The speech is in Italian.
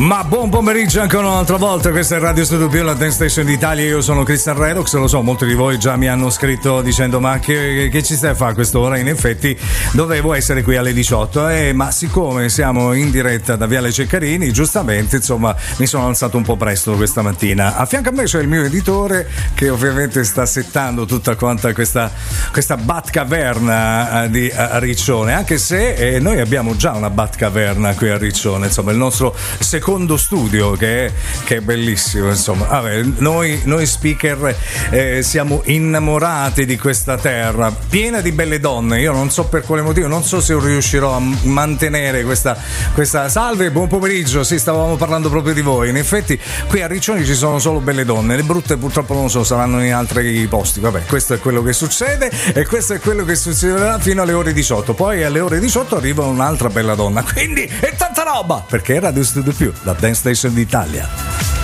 Ma buon pomeriggio ancora un'altra volta, questa è Radio Studio Più, la Dance Station d'Italia. Io sono Cristian Redox, lo so, molti di voi già mi hanno scritto dicendo ma che ci stai a fare a quest'ora? In effetti dovevo essere qui alle 18, ma siccome siamo in diretta da Viale Ceccarini, giustamente insomma mi sono alzato un po' presto questa mattina. A fianco a me c'è il mio editore che ovviamente sta settando tutta quanta questa Batcaverna di Riccione, anche se noi abbiamo già una Batcaverna qui a Riccione, insomma il nostro secondo studio che è bellissimo, insomma. Vabbè, noi speaker siamo innamorati di questa terra piena di belle donne. Io non so per quale motivo, non so se riuscirò a mantenere questa salve, buon pomeriggio. Sì, stavamo parlando proprio di voi. In effetti qui a Riccione ci sono solo belle donne, le brutte purtroppo non lo so, saranno in altri posti. Vabbè, questo è quello che succede e questo è quello che succederà fino alle ore 18. Poi alle ore 18 arriva un'altra bella donna, quindi è tanta roba, perché è Radio Studio Più, la Dance Station d'Italia.